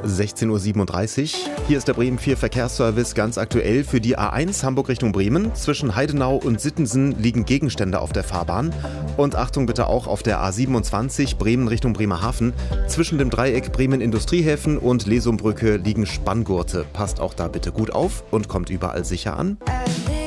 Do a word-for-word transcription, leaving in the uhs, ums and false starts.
sechzehn Uhr siebenunddreißig. Hier ist der Bremen vier Verkehrsservice ganz aktuell für die A eins Hamburg Richtung Bremen. Zwischen Heidenau und Sittensen liegen Gegenstände auf der Fahrbahn. Und Achtung bitte auch auf der A siebenundzwanzig Bremen Richtung Bremerhaven. Zwischen dem Dreieck Bremen Industriehäfen und Lesumbrücke liegen Spanngurte. Passt auch da bitte gut auf und kommt überall sicher an.